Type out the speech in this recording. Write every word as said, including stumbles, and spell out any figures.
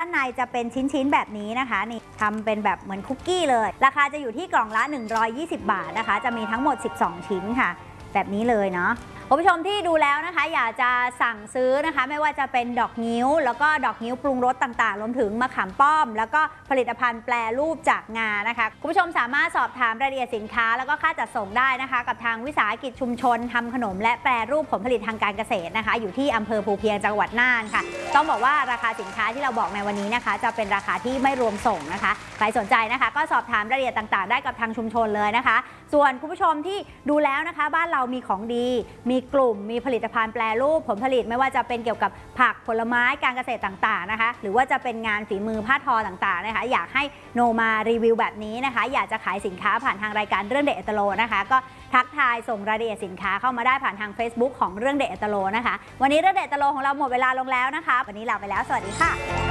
ในจะเป็นชิ้นๆแบบนี้นะคะนี่ทำเป็นแบบเหมือนคุกกี้เลยราคาจะอยู่ที่กล่องละหนึ่งร้อยยี่สิบบาทนะคะจะมีทั้งหมดสิบสองชิ้นค่ะแบบนี้เลยเนาะคุณผู้ชมที่ดูแล้วนะคะอยากจะสั่งซื้อนะคะไม่ว่าจะเป็นดอกงิ้วแล้วก็ดอกงิ้วปรุงรสต่างๆรวมถึงมะขามป้อมแล้วก็ผลิตภัณฑ์แปรรูปจากงานะคะคุณผู้ชมสามารถสอบถามรายละเอียดสินค้าแล้วก็ค่าจัดส่งได้นะคะกับทางวิสาหกิจชุมชนทำขนมและแปรรูปผลผลิตทางการเกษตรนะคะอยู่ที่อำเภอภูเพียงจังหวัดน่านค่ะต้องบอกว่าราคาสินค้าที่เราบอกในวันนี้นะคะจะเป็นราคาที่ไม่รวมส่งนะคะใครสนใจนะคะก็สอบถามรายละเอียดต่างๆได้กับทางชุมชนเลยนะคะส่วนคุณผู้ชมที่ดูแล้วนะคะบ้านเรามีของดีมีกลุ่มมีผลิตภัณฑ์แปรรูปผลผลิตไม่ว่าจะเป็นเกี่ยวกับผักผลไม้การเกษตรต่างๆนะคะหรือว่าจะเป็นงานฝีมือผ้าทอต่างๆนะคะอยากให้โนมารีวิวแบบนี้นะคะอยากจะขายสินค้าผ่านทางรายการเรื่องเด็ดเอตโลนะคะก็ทักทายส่งรายละเอียดสินค้าเข้ามาได้ผ่านทาง Facebook ของเรื่องเด็ดเอตโลนะคะวันนี้เรื่องเด็ดเอตโลของเราหมดเวลาลงแล้วนะคะวันนี้ลาไปแล้วสวัสดีค่ะ